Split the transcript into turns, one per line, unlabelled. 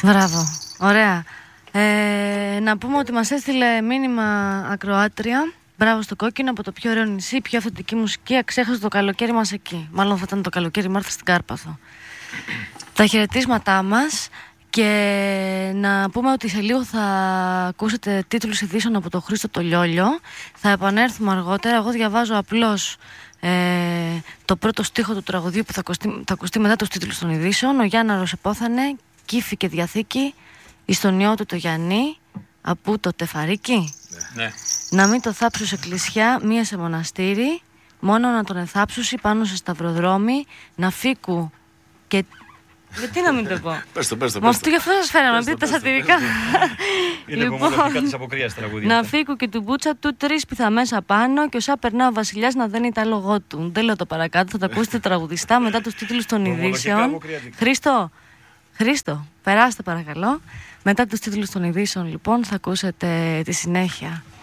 Μπράβο, ωραία. Να πούμε ότι μας έστειλε μήνυμα ακροάτρια. Μπράβο στο Κόκκινο, από το πιο ωραίο νησί, πιο αυθεντική μουσική, αξέχαστο το καλοκαίρι μας εκεί. Μάλλον θα ήταν το καλοκαίρι Μάρθα στην Κάρπαθο. Τα χαιρετίσματά μας. Και να πούμε ότι σε λίγο θα ακούσετε τίτλους ειδήσεων από τον Χρήστο το Λιόλιο. Θα επανέλθουμε αργότερα. Εγώ διαβάζω απλώς το πρώτο στίχο του τραγουδίου που θα ακουστεί μετά τους τίτλους των ειδήσεων. Ο Γιάνναρος επόθανε, κύφη και διαθήκη, εις τον ιό του το Γιαννή, απού το τεφαρίκι.
Ναι.
Να μην το θάψουν σε εκκλησιά, μία σε μοναστήρι, μόνο να τον εθάψουσι πάνω σε σταυροδρόμι, να φύκου και... Γιατί να μην το πω.
Πες το.
Μα αυτό γι' αυτό σας φέραμε, πείτε τα σατυρικά.
Είναι κομμωτικά της αποκρίας τραγούδια.
Να φύγω και του μπούτσα του 3 πιθα μέσα πάνω και όσα περνά ο βασιλιάς να δένει τα λόγω του. Δεν λέω το παρακάτω, θα τα ακούσετε τραγουδιστά μετά τους τίτλους των ειδήσεων. Χρήστο, περάστε παρακαλώ. Μετά τους τίτλους των ειδήσεων λοιπόν θα ακούσετε τη συνέχεια.